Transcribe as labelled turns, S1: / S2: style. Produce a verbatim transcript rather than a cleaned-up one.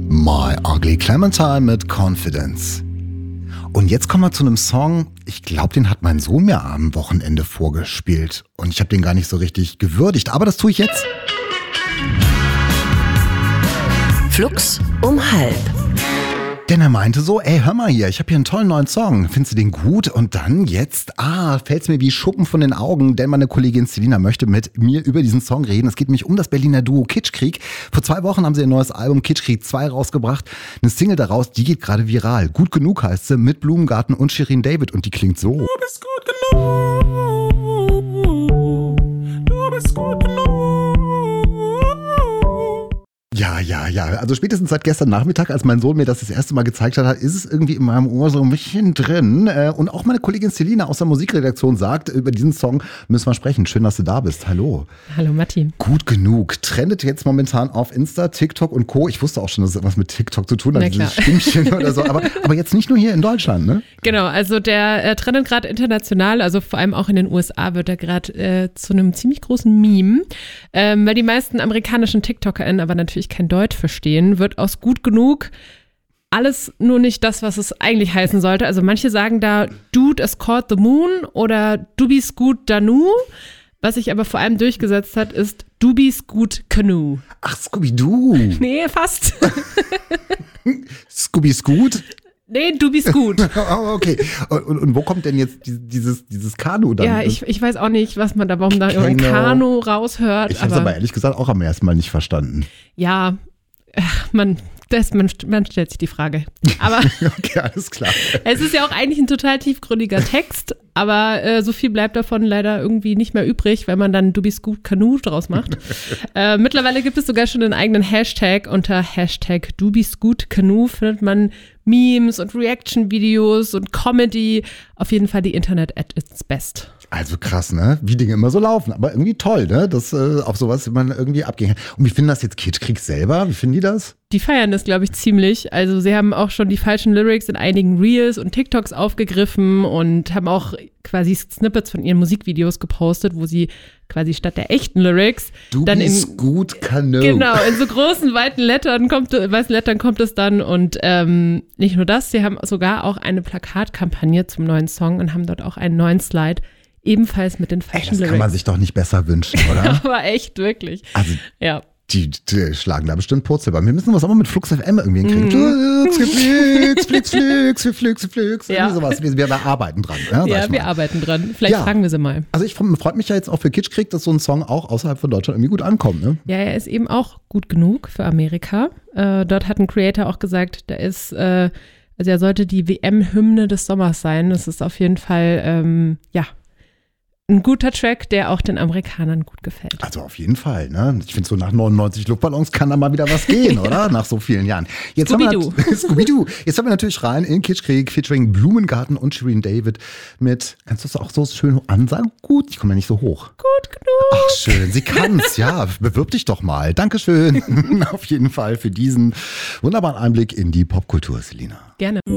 S1: My Ugly Clementine mit Confidence. Und jetzt kommen wir zu einem Song, ich glaube, den hat mein Sohn mir am Wochenende vorgespielt. Und ich habe den gar nicht so richtig gewürdigt, aber das tue ich jetzt.
S2: Flux um halb.
S1: Denn er meinte so, ey, hör mal hier, ich habe hier einen tollen neuen Song. Findest du den gut? Und dann jetzt, ah, fällt's mir wie Schuppen von den Augen, denn meine Kollegin Selina möchte mit mir über diesen Song reden. Es geht nämlich um das Berliner Duo Kitschkrieg. Vor zwei Wochen haben sie ein neues Album Kitschkrieg zwei rausgebracht. Eine Single daraus, die geht gerade viral. Gut genug heißt sie, mit Blumengarten und Shirin David. Und die klingt so.
S3: Du bist gut genug. Du bist gut genug.
S1: Ja, ja, ja. Also spätestens seit gestern Nachmittag, als mein Sohn mir das das erste Mal gezeigt hat, ist es irgendwie in meinem Ohr so ein bisschen drin. Und auch meine Kollegin Selina aus der Musikredaktion sagt, über diesen Song müssen wir sprechen. Schön, dass du da bist. Hallo.
S4: Hallo Matti.
S1: Gut genug. Trendet jetzt momentan auf Insta, TikTok und Co. Ich wusste auch schon, dass es etwas mit TikTok zu tun hat, dieses Stimmchen oder so. Aber, aber jetzt nicht nur hier in Deutschland, ne?
S4: Genau, also der äh, trendet gerade international, also vor allem auch in den U S A wird er gerade äh, zu einem ziemlich großen Meme. Ähm, weil die meisten amerikanischen TikTokerInnen aber natürlich kein Deutsch verstehen, wird aus gut genug alles nur nicht das, was es eigentlich heißen sollte. Also manche sagen da, Dude is called the moon oder Du bist gut Danu. Was sich aber vor allem durchgesetzt hat, ist Du bist gut Canoe.
S1: Ach, Scooby-Doo.
S4: Nee, fast.
S1: Scooby-Scoot?
S4: Nee, du bist gut.
S1: Oh, okay. Und, und, und wo kommt denn jetzt dieses, dieses Kanu dann?
S4: Ja, ich, ich weiß auch nicht, was man da, warum da
S1: Kano.
S4: ein Kanu raushört.
S1: Ich habe es aber ehrlich gesagt auch am ersten Mal nicht verstanden.
S4: Ja, man, das, man, man stellt sich die Frage. Aber
S1: okay, alles klar.
S4: Es ist ja auch eigentlich ein total tiefgründiger Text, aber äh, so viel bleibt davon leider irgendwie nicht mehr übrig, wenn man dann Du bist gut Kanu draus macht. äh, mittlerweile gibt es sogar schon einen eigenen Hashtag. Unter Hashtag Du bist gut Kanu findet man Memes und Reaction-Videos und Comedy. Auf jeden Fall die Internet at its best.
S1: Also krass, ne? Wie Dinge immer so laufen. Aber irgendwie toll, ne? Dass äh, auf sowas man irgendwie abgehen kann. Und wie finden das jetzt Kitschkrieg selber? Wie finden die das?
S4: Die feiern das, glaube ich, ziemlich. Also sie haben auch schon die falschen Lyrics in einigen Reels und TikToks aufgegriffen und haben auch quasi Snippets von ihren Musikvideos gepostet, wo sie quasi statt der echten Lyrics
S1: Du
S4: dann
S1: bist
S4: in
S1: gut Kanu.
S4: Genau, in so großen, weiten Lettern kommt, weißen Lettern kommt es dann. Und ähm, nicht nur das, sie haben sogar auch eine Plakatkampagne zum neuen Song und haben dort auch einen neuen Slide, ebenfalls mit den falschen
S1: Ey, das
S4: Lyrics.
S1: kann man sich doch nicht besser wünschen, oder?
S4: Aber echt, wirklich.
S1: Also,
S4: ja.
S1: Die, die schlagen da bestimmt Purzel. Wir müssen was auch mal mit Flux F M irgendwie hinkriegen.
S4: Mhm.
S1: Flix, Flix, Flix, Flix, Flix, Flix.
S4: Ja.
S1: Sowas. Wir, wir arbeiten dran. Ja,
S4: Ja, wir arbeiten dran. Vielleicht
S1: Ja.
S4: fragen wir sie mal.
S1: Also ich freue mich ja jetzt auch für Kitschkrieg, dass so ein Song auch außerhalb von Deutschland irgendwie gut ankommt. Ne?
S4: Ja, er ist eben auch gut genug für Amerika. Äh, dort hat ein Creator auch gesagt, der ist, äh, also er sollte die W M-Hymne des Sommers sein. Das ist auf jeden Fall, ähm, ja, ein guter Track, der auch den Amerikanern gut gefällt.
S1: Also auf jeden Fall. Ne? Ich finde, so nach neunundneunzig Luftballons kann da mal wieder was gehen, oder? Nach so vielen Jahren. Jetzt
S4: Scooby-Doo.
S1: Haben wir, Scooby-Doo. Jetzt haben wir natürlich rein in Kitschkrieg featuring Blumengarten und Shirin David mit, kannst du das auch so schön ansagen? Gut, ich komme ja nicht so hoch.
S4: Gut genug.
S1: Ach schön, sie kann's, ja. Bewirb dich doch mal. Dankeschön. Auf jeden Fall für diesen wunderbaren Einblick in die Popkultur, Selina.
S4: Gerne.